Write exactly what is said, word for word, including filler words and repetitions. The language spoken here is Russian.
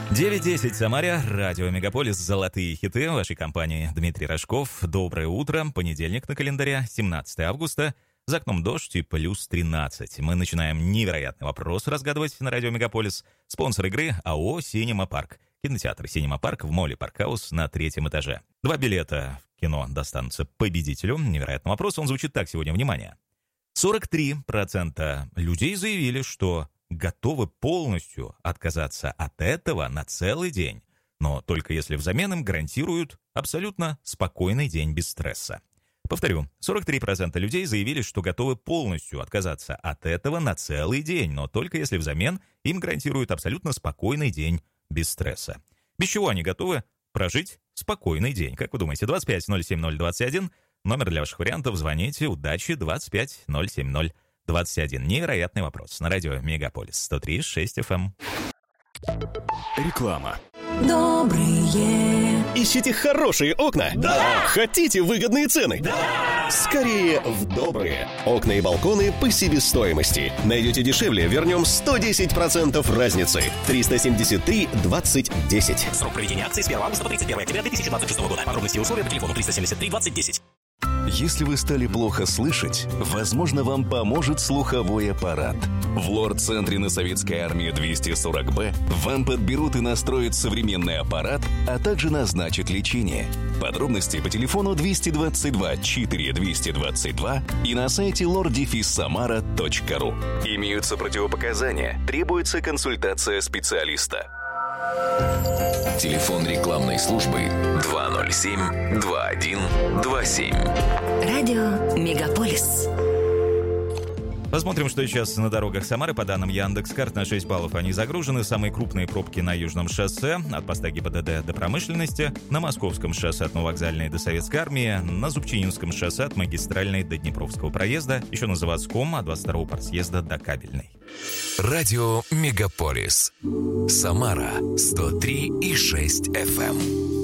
девять десять в Самаре, радио Мегаполис, золотые хиты в вашей компании. Дмитрий Рожков. Доброе утро. Понедельник на календаре, семнадцатое августа. За окном дождь и плюс тринадцать. Мы начинаем невероятный вопрос разгадывать на радио Мегаполис. Спонсор игры АО «Синема Парк». Кинотеатр «Синема Парк» в молле «Паркхаус» на третьем этаже. Два билета в кино достанутся победителю. Невероятный вопрос, он звучит так сегодня. Внимание. сорок три процента людей заявили, что готовы полностью отказаться от этого на целый день, но только если взамен им гарантируют абсолютно спокойный день без стресса. Повторю, сорок три процента людей заявили, что готовы полностью отказаться от этого на целый день, но только если взамен им гарантируют абсолютно спокойный день без стресса. Без чего они готовы прожить спокойный день? Как вы думаете, двадцать пять ноль семь ноль двадцать один, номер для ваших вариантов, звоните, удачи, двадцать пять ноль семь ноль двадцать один. Невероятный вопрос. На радио Мегаполис сто три и шесть эф эм. Реклама. Добрые. Ищите хорошие окна? Да! Хотите выгодные цены? Да! Скорее в добрые. Окна и балконы по себестоимости. Найдете дешевле, вернем сто десять процентов разницы. триста семьдесят три двадцать десять. Срок проведения акции с первого августа по тридцать первое октября две тысячи двадцать шестого года. Подробности и условия по телефону триста семьдесят три двадцать десять. Если вы стали плохо слышать, возможно, вам поможет слуховой аппарат. В лор-центре на Советской армии двести сорок бэ вам подберут и настроят современный аппарат, а также назначат лечение. Подробности по телефону двести двадцать два четыре двести двадцать два и на сайте лор дефис самара точка ру. Имеются противопоказания, требуется консультация специалиста. Телефон рекламной службы два ноль семь два один два семь. Радио Мегаполис. Посмотрим, что сейчас на дорогах Самары. По данным Яндекс.Карт, на шесть баллов они загружены. Самые крупные пробки на Южном шоссе от поста ГИБДД до Промышленности, на Московском шоссе от Нововокзальной до Советской армии, на Зубчининском шоссе от Магистральной до Днепровского проезда, еще на Заводском от двадцать второго партсъезда до Кабельной. Радио Мегаполис. Самара сто три и шесть эф эм.